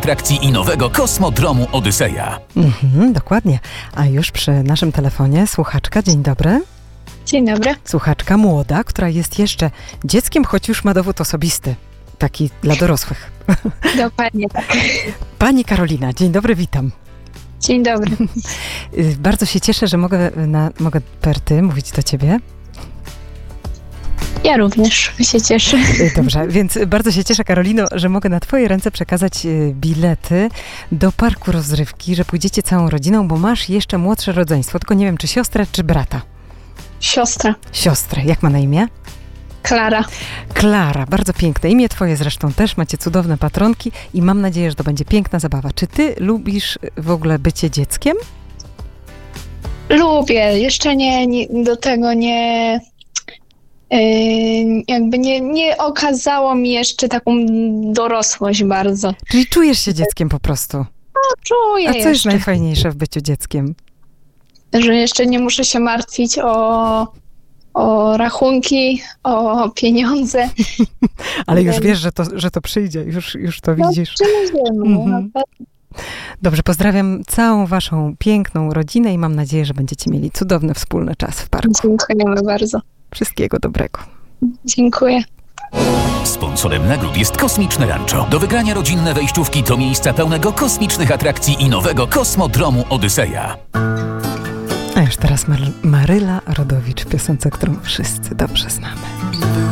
atrakcji i nowego kosmodromu Odyseja. Dokładnie. A już przy naszym telefonie słuchaczka. Dzień dobry. Dzień dobry. Słuchaczka młoda, która jest jeszcze dzieckiem, choć już ma dowód osobisty. Taki dla dorosłych. Dokładnie tak. Pani Karolina, dzień dobry, witam. Dzień dobry. Bardzo się cieszę, że mogę per ty mówić do ciebie. Ja również się cieszę. Dobrze, więc bardzo się cieszę, Karolino, że mogę na twoje ręce przekazać bilety do parku rozrywki, że pójdziecie całą rodziną, bo masz jeszcze młodsze rodzeństwo, tylko nie wiem, czy siostrę, czy brata. Siostra. Siostrę. Jak ma na imię? Klara. Klara, bardzo piękne imię, twoje zresztą też, macie cudowne patronki i mam nadzieję, że to będzie piękna zabawa. Czy ty lubisz w ogóle bycie dzieckiem? Lubię. Jeszcze do tego nie okazało mi jeszcze taką dorosłość bardzo. Czyli czujesz się dzieckiem po prostu? Czuję. A co jest najfajniejsze w byciu dzieckiem? Że jeszcze nie muszę się martwić o rachunki, o pieniądze. Ale już wiesz, że to przyjdzie, już to widzisz. Dobrze, pozdrawiam całą waszą piękną rodzinę i mam nadzieję, że będziecie mieli cudowny wspólny czas w parku. Dziękujemy bardzo. Wszystkiego dobrego. Dziękuję. Sponsorem nagród jest Kosmiczne Rancho. Do wygrania rodzinne wejściówki do miejsca pełnego kosmicznych atrakcji i nowego kosmodromu Odyseja. A już teraz Maryla Rodowicz w piosence, którą wszyscy dobrze znamy.